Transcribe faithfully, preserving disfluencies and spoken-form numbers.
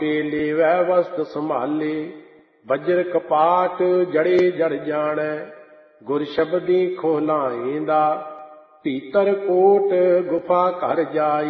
ਆਪੇ ਲੇਵੈ ਵਸਤ ਸੰਭਾਲੇ। ਵਜਰ ਕਪਾਟ ਜੜੇ ਜੜ ਜਾਣੈ, ਗੁਰ ਸ਼ਬਦੀ ਖੋਲਾਏਂਦਾ। ਭੀਤਰ ਕੋਟ ਗੁਫਾ ਘਰ ਜਾਈ,